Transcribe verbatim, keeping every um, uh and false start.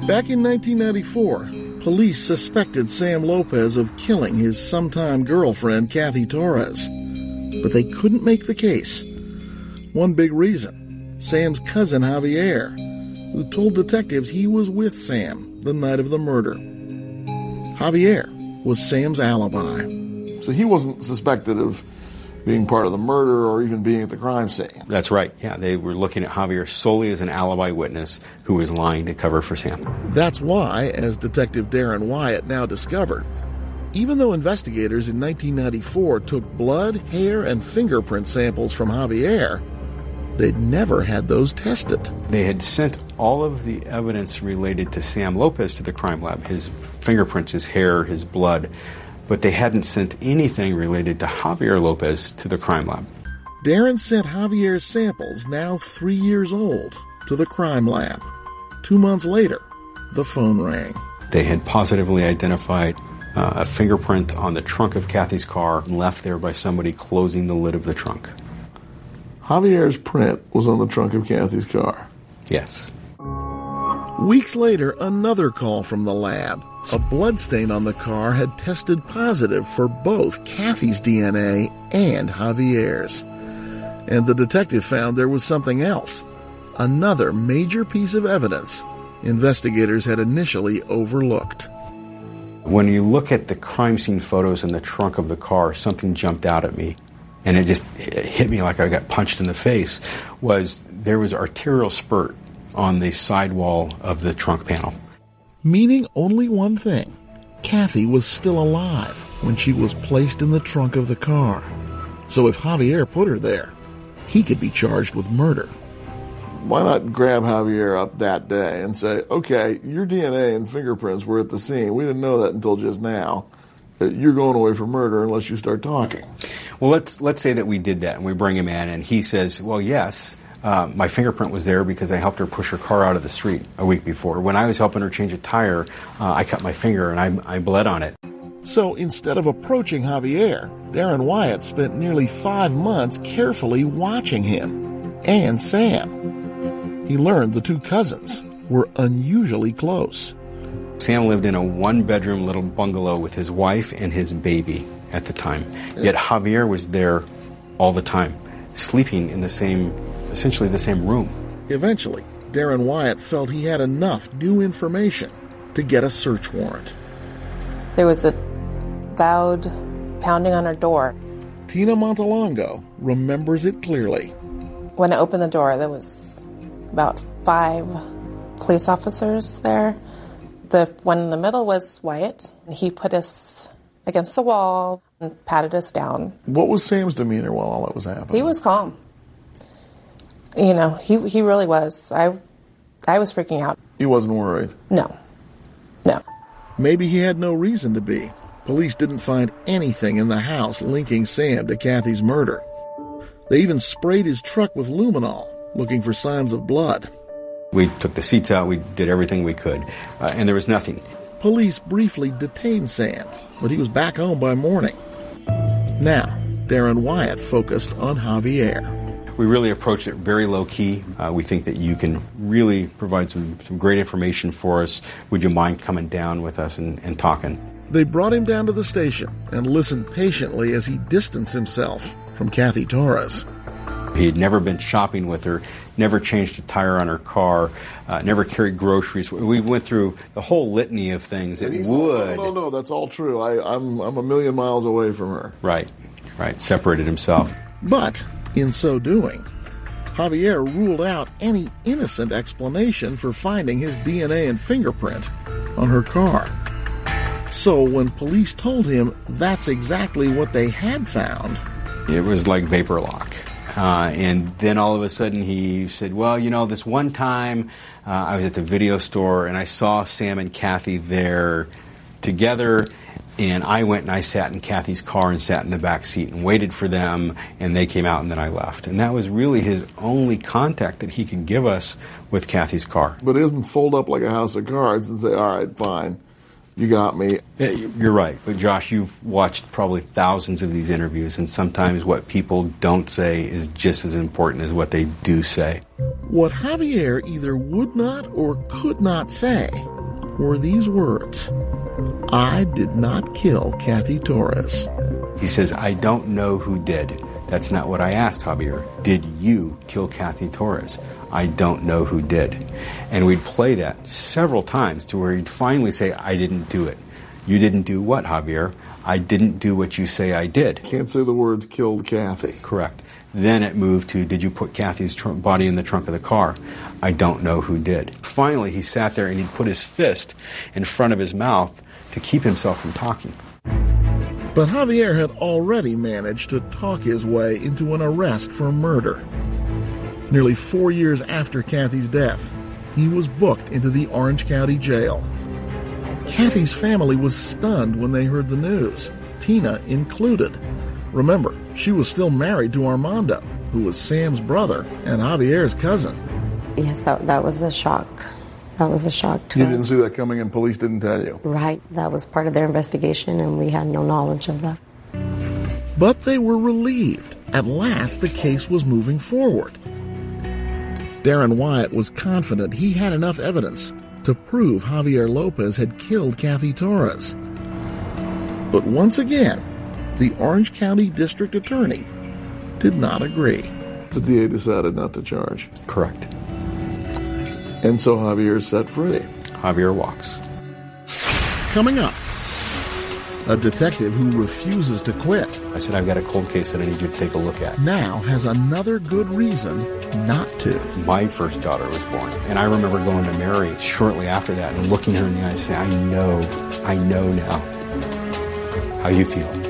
Back in nineteen ninety-four, police suspected Sam Lopez of killing his sometime girlfriend, Kathy Torres. But they couldn't make the case. One big reason, Sam's cousin Javier, who told detectives he was with Sam the night of the murder. Javier was Sam's alibi. So he wasn't suspected of being part of the murder or even being at the crime scene. That's right. Yeah, they were looking at Javier solely as an alibi witness who was lying to cover for Sam. That's why, as Detective Darren Wyatt now discovered, even though investigators in nineteen ninety-four took blood, hair, and fingerprint samples from Javier, they'd never had those tested. They had sent all of the evidence related to Sam Lopez to the crime lab, his fingerprints, his hair, his blood, but they hadn't sent anything related to Javier Lopez to the crime lab. Darren sent Javier's samples, now three years old, to the crime lab. Two months later, the phone rang. They had positively identified uh, a fingerprint on the trunk of Kathy's car left there by somebody closing the lid of the trunk. Javier's print was on the trunk of Kathy's car. Yes. Weeks later, another call from the lab. A bloodstain on the car had tested positive for both Kathy's D N A and Javier's. And the detective found there was something else. Another major piece of evidence investigators had initially overlooked. When you look at the crime scene photos in the trunk of the car, something jumped out at me. And it just it hit me like I got punched in the face, was there was arterial spurt on the sidewall of the trunk panel. Meaning only one thing. Kathy was still alive when she was placed in the trunk of the car. So if Javier put her there, he could be charged with murder. Why not grab Javier up that day and say, okay, your D N A and fingerprints were at the scene. We didn't know that until just now. You're going away for murder unless you start talking. Well, let's let's say that we did that and we bring him in and he says, well, yes, uh, my fingerprint was there because I helped her push her car out of the street a week before. When I was helping her change a tire, uh, I cut my finger and I, I bled on it. So instead of approaching Javier, Darren Wyatt spent nearly five months carefully watching him and Sam. He learned the two cousins were unusually close. Sam lived in a one-bedroom little bungalow with his wife and his baby at the time. Yet Javier was there all the time, sleeping in the same, essentially the same room. Eventually, Darren Wyatt felt he had enough new information to get a search warrant. There was a loud pounding on her door. Tina Montalongo remembers it clearly. When I opened the door, there was about five police officers there. The one in the middle was Wyatt. He put us against the wall and patted us down. What was Sam's demeanor while all that was happening? He was calm. You know, he he really was. I I was freaking out. He wasn't worried? No. No. Maybe he had no reason to be. Police didn't find anything in the house linking Sam to Kathy's murder. They even sprayed his truck with luminol, looking for signs of blood. We took the seats out, we did everything we could, uh, and there was nothing. Police briefly detained Sam, but he was back home by morning. Now, Darren Wyatt focused on Javier. We really approached it very low-key. Uh, we think that you can really provide some, some great information for us. Would you mind coming down with us and, and talking? They brought him down to the station and listened patiently as he distanced himself from Kathy Torres. He had never been shopping with her, never changed a tire on her car, uh, never carried groceries. We went through the whole litany of things that would... No, no, no, that's all true. I, I'm, I'm a million miles away from her. Right, right, separated himself. But, in so doing, Javier ruled out any innocent explanation for finding his D N A and fingerprint on her car. So when police told him that's exactly what they had found... It was like vapor lock. Uh, and then all of a sudden he said, well, you know, this one time uh, I was at the video store and I saw Sam and Kathy there together, and I went and I sat in Kathy's car and sat in the back seat and waited for them, and they came out and then I left. And that was really his only contact that he could give us with Kathy's car. But it doesn't fold up like a house of cards and say, all right, fine. You got me. Yeah, you're right. But Josh, you've watched probably thousands of these interviews, and sometimes what people don't say is just as important as what they do say. What Javier either would not or could not say were these words: "I did not kill Kathy Torres." He says, "I don't know who did." That's not what I asked, Javier. Did you kill Kathy Torres? I don't know who did. And we'd play that several times to where he'd finally say, I didn't do it. You didn't do what, Javier? I didn't do what you say I did. Can't say the words killed Kathy. Correct. Then it moved to, did you put Kathy's tr- body in the trunk of the car? I don't know who did. Finally, he sat there and he'd put his fist in front of his mouth to keep himself from talking. But Javier had already managed to talk his way into an arrest for murder. Nearly four years after Kathy's death, he was booked into the Orange County Jail. Kathy's family was stunned when they heard the news, Tina included. Remember, she was still married to Armando, who was Sam's brother and Javier's cousin. Yes, that, that was a shock. That was a shock to You us. didn't see that coming and police didn't tell you? Right. That was part of their investigation, and we had no knowledge of that. But they were relieved. At last, the case was moving forward. Darren Wyatt was confident he had enough evidence to prove Javier Lopez had killed Kathy Torres. But once again, the Orange County District Attorney did not agree. The D A decided not to charge. Correct. And so Javier is set free. Javier walks. Coming up, a detective who refuses to quit I said, I've got a cold case that I need you to take a look at. now has another good reason not to. My first daughter was born, and I remember going to Mary shortly after that and looking her in the eyes and saying, I know, I know now how you feel.